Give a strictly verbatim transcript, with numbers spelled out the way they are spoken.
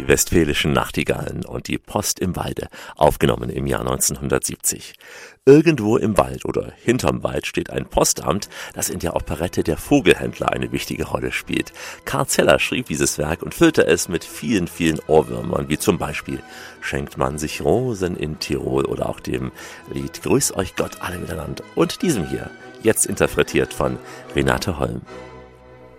Die Westfälischen Nachtigallen und die Post im Walde, aufgenommen im Jahr neunzehnhundertsiebzig. Irgendwo im Wald oder hinterm Wald steht ein Postamt, das in der Operette Der Vogelhändler eine wichtige Rolle spielt. Karl Zeller schrieb dieses Werk und füllte es mit vielen, vielen Ohrwürmern, wie zum Beispiel Schenkt man sich Rosen in Tirol oder auch dem Lied Grüß euch Gott alle miteinander und diesem hier, jetzt interpretiert von Renate Holm.